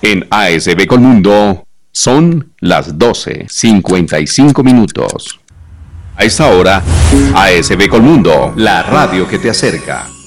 En ASB Colmundo son las 12:55 minutos. A esta hora, ASB Colmundo, la radio que te acerca.